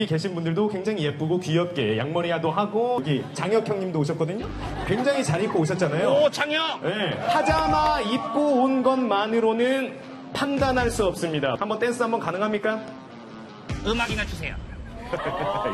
계신 분들도 굉장히 예쁘고 귀엽게 양머리야도 하고 여기 장혁 형님도 오셨거든요. 굉장히 잘 입고 오셨잖아요. 오, 장혁! 네. 파자마 입고 온 것만으로는 판단할 수 없습니다. 한번 댄스 한번 가능합니까? 음악이나 주세요.